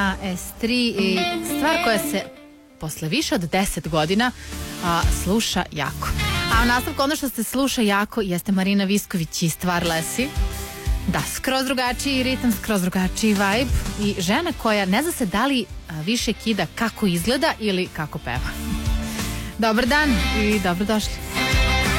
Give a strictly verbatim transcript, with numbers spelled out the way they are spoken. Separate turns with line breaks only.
es tri i stvar koja se posle više od deset godina a, sluša jako. A u nastavku ono što se sluša jako jeste Marina Visković i stvar Lesi. Da, skroz drugačiji ritam, skroz drugačiji vibe i žena koja ne zna se da li a, više kida kako izgleda ili kako peva. Dobar dan i dobrodošli.